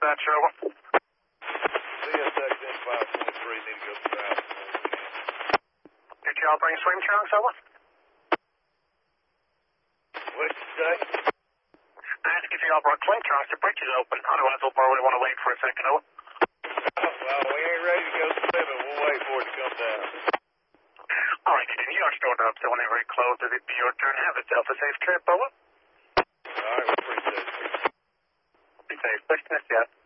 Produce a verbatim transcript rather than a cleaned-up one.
dispatch, over. C S X N five twenty-three, need to go south. Did y'all bring swim trunks, over? What'd you say? I asked if y'all brought swim trunks, the bridge is open. Otherwise, we'll probably want to wait for a second, over. Oh, well, we ain't ready to go swimming. We'll wait for it to come down. All right, then you are stored up, so whenever it closes, it'd be your turn. Have yourself a safe trip, over. All right, we appreciate it. Be safe. Listeners, yeah.